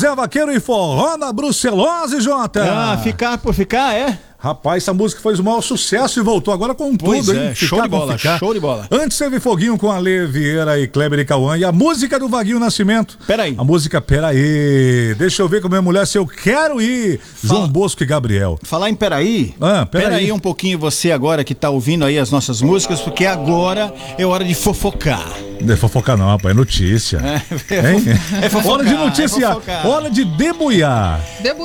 Zé Vaqueiro e Forró na Brucelose, Jota. Ficar por ficar, é? Rapaz, essa música fez o maior sucesso e voltou agora com Pois tudo, é, hein? show de bola, show de bola. Antes teve Foguinho com Ale Vieira e Kleber e Cauã e a música do Vaguinho Nascimento. Peraí. A música Peraí. Deixa eu ver com a minha mulher se eu quero ir. João Bosco e Gabriel. Falar em peraí. Peraí Um pouquinho você agora que tá ouvindo aí as nossas músicas, porque agora é hora de fofocar. Não é fofocar não, rapaz, é notícia. É fofocar. Hora de notícia, hora de debuiar.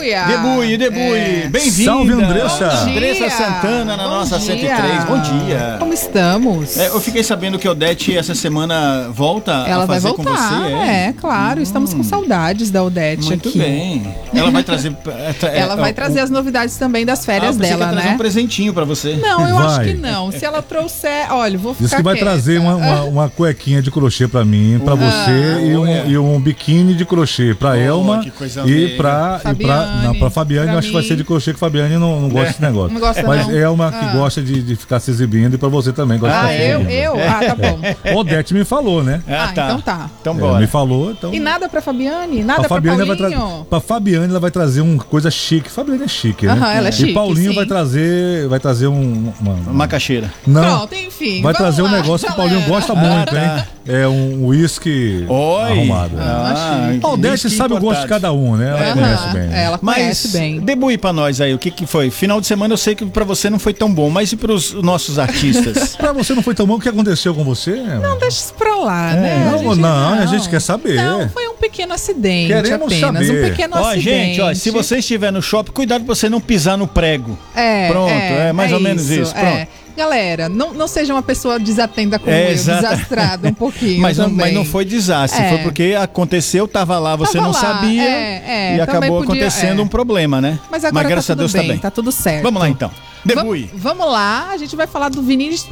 Debuie. Bem-vinda. Salve, Andressa. Andressa Santana na nossa 103. Bom dia. Como estamos? Eu fiquei sabendo que a Odete essa semana volta Ela a vai fazer voltar, com você. claro. Estamos com saudades da Odete Muito aqui. bem. Ela vai trazer... Ela vai trazer as novidades também das férias dela, trazer um presentinho pra você. Não, eu acho que não. Se ela trouxer, olha, vou ficar Diz que vai quieta. trazer uma cuequinha de crochê pra mim, pra você e um biquíni de crochê pra Elma que coisa e pra Fabiane. pra Eu acho que vai mim. ser de crochê, que Fabiane não gosta desse negócio. Não gosta, mas não. Elma que gosta de ficar se exibindo e pra você também gosta de ficar se exibindo. Eu? Tá bom. Odete me falou, né? Então tá. Então Ela bora. me falou, então. E nada pra Fabiane? Nada pra Fabiane Paulinho? pra Fabiane ela vai trazer uma coisa chique. Fabiane é chique, né? Ela é chique, E Paulinho sim. vai trazer Uma caixeira. Não. Pronto, enfim. Vai vamos trazer um lá, negócio que o Paulinho galera. gosta muito, hein? É um uísque arrumado. A Odete sabe o gosto de cada um, né? Ela conhece bem. Ela conhece bem. Debui pra nós aí, o que foi? Final de semana eu sei que pra você não foi tão bom, mas e pros nossos artistas? Pra você não foi tão bom, o que aconteceu com você? Não, deixa isso pra lá, né? A gente quer saber. Não, foi um pequeno acidente. Queremos apenas. saber. Um pequeno acidente. Gente, se você estiver no shopping, cuidado pra você não pisar no prego. Pronto, mais ou menos isso. Pronto. Galera, não seja uma pessoa desatenta como eu, desastrada um pouquinho mas também. não foi desastre, foi porque aconteceu, tava lá, você não sabia e acabou acontecendo um problema, né? Mas agora graças tá a Deus tudo bem, tá bem. tá tudo certo. Vamos lá então. Debui. Vamos lá, a gente vai falar do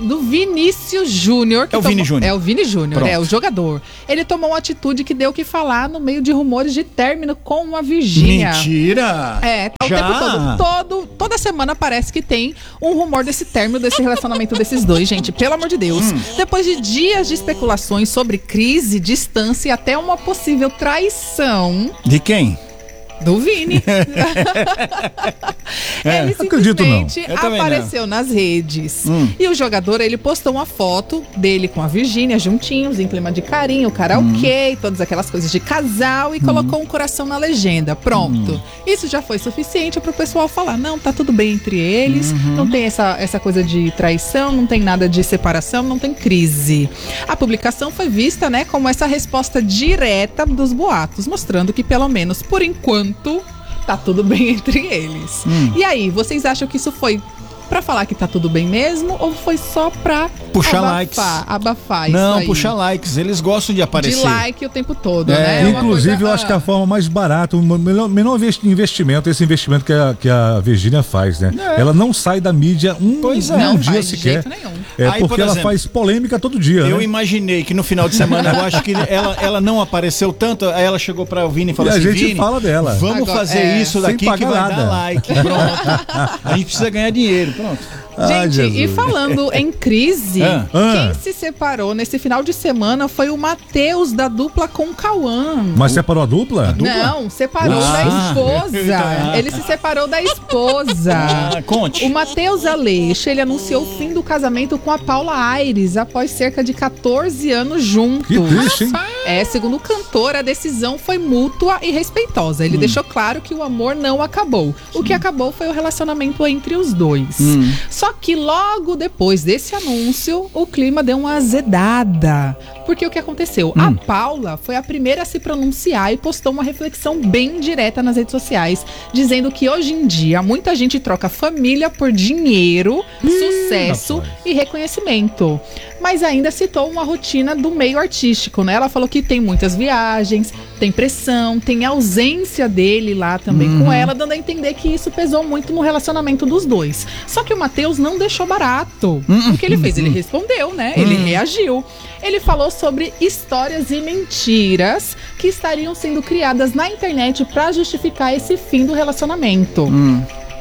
Vinícius Júnior. É o Vini Júnior. É o Vini Júnior, o jogador. Ele tomou uma atitude que deu o que falar no meio de rumores de término com uma Virgínia. Mentira! Tá o tempo todo. Toda semana parece que tem um rumor desse término, desse relacionamento desses dois, gente. Pelo amor de Deus. Depois de dias de especulações sobre crise, distância e até uma possível traição. De quem? Do Vini. Ele simplesmente apareceu nas redes. E o jogador, ele postou uma foto dele com a Virgínia juntinhos, em clima de carinho, karaokê, todas aquelas coisas de casal, e colocou um coração na legenda. Pronto. Isso já foi suficiente pro pessoal falar, não, tá tudo bem entre eles, não tem essa coisa de traição, não tem nada de separação, não tem crise. A publicação foi vista, né, como essa resposta direta dos boatos, mostrando que, pelo menos por enquanto, tá tudo bem entre eles. E aí, vocês acham que isso foi pra falar que tá tudo bem mesmo ou foi só pra puxar abafar isso Não, aí? puxar likes, eles gostam de aparecer. De like o tempo todo, né? Inclusive, eu acho que a forma mais barata, o menor investimento, esse investimento que a Virgínia faz, né? Ela não sai da mídia um dia sequer. Porque ela faz polêmica todo dia. Eu né? imaginei que no final de semana, eu acho que ela não apareceu tanto, aí ela chegou pra o Vini e falou assim, a gente Vini, fala dela. Vamos fazer isso daqui que vai dar like. Pronto. A gente precisa ganhar dinheiro. Pronto. Gente, e falando em crise, quem se separou nesse final de semana foi o Matheus da dupla com o Cauã. Mas separou a dupla? Não, separou da esposa. Ele se separou da esposa. Conte. O Matheus Aleixo, ele anunciou o fim do casamento com a Paula Aires após cerca de 14 anos juntos. Que triste, hein? Segundo o cantor, a decisão foi mútua e respeitosa. Ele deixou claro que o amor não acabou. O que acabou foi o relacionamento entre os dois. Só que logo depois desse anúncio, o clima deu uma azedada. Porque o que aconteceu? A Paula foi a primeira a se pronunciar e postou uma reflexão bem direta nas redes sociais, dizendo que hoje em dia muita gente troca família por dinheiro, sucesso e reconhecimento. Mas ainda citou uma rotina do meio artístico, né? Ela falou que tem muitas viagens, tem pressão, tem ausência dele lá também com ela, dando a entender que isso pesou muito no relacionamento dos dois. Só que o Matheus não deixou barato. O que ele fez? Ele respondeu, né? Ele reagiu. Ele falou sobre histórias e mentiras que estariam sendo criadas na internet para justificar esse fim do relacionamento.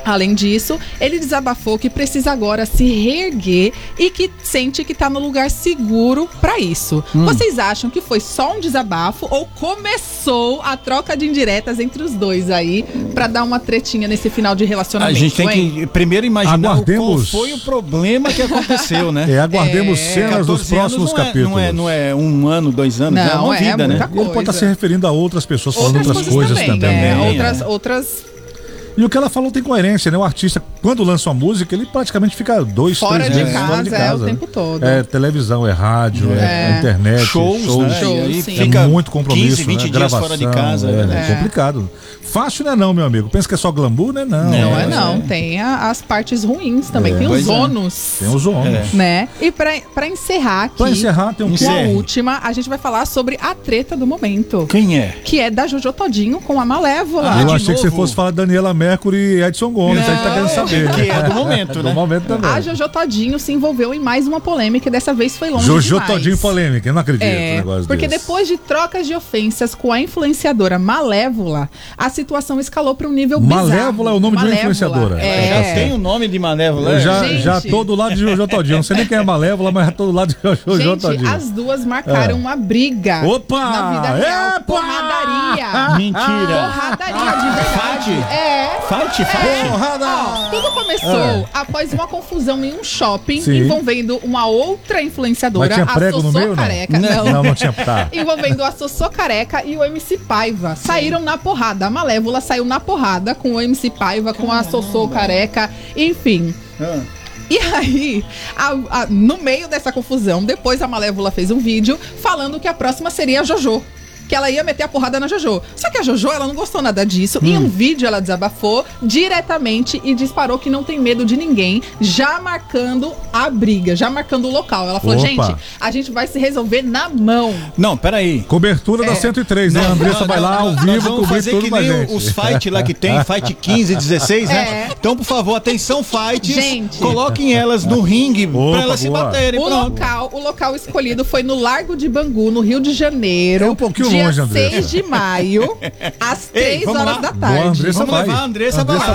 Além disso, ele desabafou que precisa agora se reerguer e que sente que tá no lugar seguro pra isso. Vocês acham que foi só um desabafo ou começou a troca de indiretas entre os dois aí pra dar uma tretinha nesse final de relacionamento? A gente tem que primeiro imaginar qual foi o problema que aconteceu, né? Aguardemos cenas dos próximos capítulos. Não é 1 ano, 2 anos, é uma vida, né? Ele pode estar se referindo a outras pessoas, falando outras coisas também. Outras... E o que ela falou tem coerência, né? O artista, quando lança uma música, ele praticamente fica 2, 3 anos fora de casa. O tempo todo. É televisão, é rádio, é internet, shows, né? Sim. Fica muito compromisso, 15, 20 né? dias Gravação, fora de casa. É complicado. Fácil não, meu amigo. Pensa que é só glamour, né? Não. Tem as partes ruins também. Tem os ônus. Tem os ônus. Né? E pra encerrar aqui, tem um com a última, a gente vai falar sobre a treta do momento. Quem é? Que é da Jojo Todinho com a Malévola. Eu achei que você fosse falar Daniela Mercury e Edson Gomes. A gente tá querendo saber. Que é do momento, né? Do momento também. A Jojo Todinho se envolveu em mais uma polêmica e dessa vez foi longe Jojo Todinho polêmica, eu não acredito no negócio porque depois de trocas de ofensas com a influenciadora Malévola, a situação escalou para um nível bizarro. Malévola é o nome de uma influenciadora. Já tem o nome de Malévola. Já tô do lado de Jojo Todinho. Não sei nem quem é Malévola, mas já tô do lado de Jojo Todinho. As duas marcaram uma briga. Opa! Na vida real. Porradaria. Mentira. Porradaria de verdade. Fight. Tudo começou após uma confusão em um shopping envolvendo uma outra influenciadora, a Sossô Careca. Não tinha. Envolvendo a Sossô Careca e o MC Paiva. Saíram na porrada. A Malévola saiu na porrada com o MC Paiva, com a Sossô Careca, enfim. E aí, no meio dessa confusão, depois a Malévola fez um vídeo falando que a próxima seria a Jojo. Que ela ia meter a porrada na Jojo. Só que a Jojo, ela não gostou nada disso. Em um vídeo, ela desabafou diretamente e disparou que não tem medo de ninguém, já marcando a briga, já marcando o local. Ela falou, gente, a gente vai se resolver na mão. Não, peraí. Cobertura da 103, né? A Andressa vai lá ao vivo cobrir tudo que nem os fight lá que tem, fight 15, 16, né? Então, por favor, atenção, fight. Gente, coloquem elas no ringue pra elas se baterem. O local escolhido foi no Largo de Bangu, no Rio de Janeiro. É um pouquinho longe, Dia 6 de maio, às 3 horas da tarde. Vamos levar a Andressa pra lá.